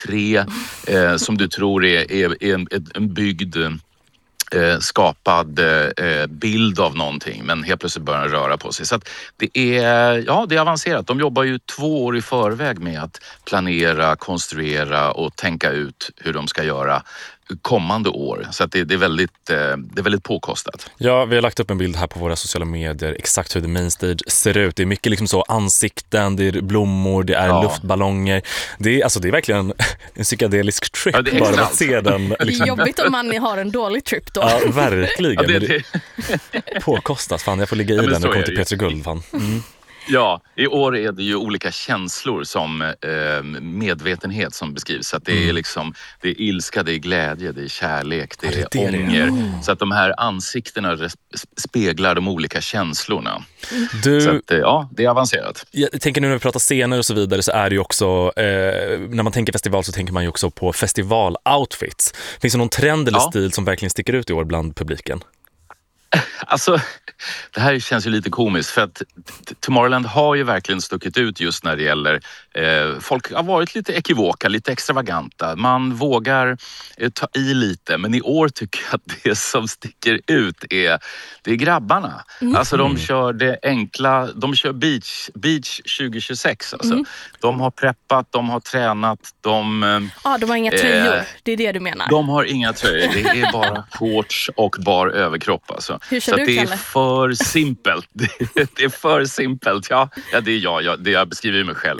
3 som du tror är en byggd skapad bild av någonting, men helt plötsligt börjar den röra på sig. Så att det är avancerat. De jobbar ju 2 år i förväg med att planera, konstruera och tänka ut hur de ska göra kommande år. Så att det är väldigt påkostat. Ja, vi har lagt upp en bild här på våra sociala medier exakt hur the main stage ser ut. Det är mycket liksom så ansikten, det är blommor, det är luftballonger. Det är verkligen en psykedelisk trip bara att se den. Liksom. Det är jobbigt om man har en dålig trip då. Ja, verkligen. Ja, det påkostat. Fan, jag får ligga i den när jag kommer till Peter Guld. Fan. Mm. Ja, i år är det ju olika känslor som medvetenhet som beskrivs. Så att det är liksom, det är ilska, det är glädje, det är kärlek, det är ånger. Så att de här ansiktena speglar de olika känslorna. Så att, det är avancerat. Jag tänker nu när vi pratar scener och så vidare så är det ju också, när man tänker festival så tänker man ju också på festival-outfits. Finns det någon trend eller stil som verkligen sticker ut i år bland publiken? Alltså, det här känns ju lite komiskt för att Tomorrowland har ju verkligen stuckit ut just när det gäller folk har varit lite ekivoka, lite extravaganta. Man vågar ta i lite, men i år tycker jag att det som sticker ut det är grabbarna. Alltså de kör det enkla, de kör beach 2026 alltså. De har preppat, de har tränat, de har inga tröjor, det är det du menar. De har inga tröjor, det är bara shorts och bar överkropp alltså. Hur kör så du, det är Kalle? för simpelt. Det är för simpelt. Ja, det är jag beskriver ju mig själv.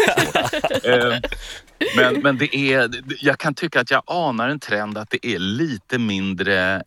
Men det är, jag kan tycka att jag anar en trend att det är lite mindre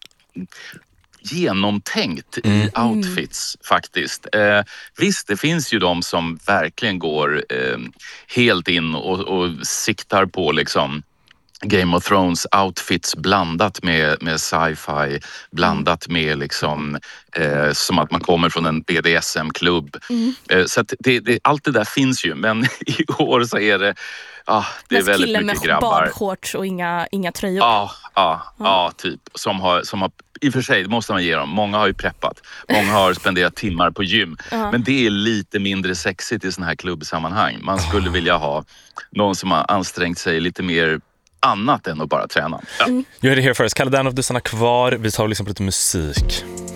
genomtänkt i outfits faktiskt. Visst, det finns ju de som verkligen går helt in och siktar på liksom Game of Thrones outfits blandat med sci-fi, blandat med liksom som att man kommer från en BDSM-klubb. Så att allt det där finns ju, men i år så är det är väldigt mycket grabbar. Med badshorts och inga tröjor. Ja, typ. Som har i och för sig, det måste man ge dem. Många har ju preppat. Många har spenderat timmar på gym. Men det är lite mindre sexigt i såna här klubbsammanhang. Man skulle vilja ha någon som har ansträngt sig lite mer annat än att bara träna. Ja. You heard it here first. Kalle Dernhoff, du stannar kvar. Vi tar och lyssnar på lite musik.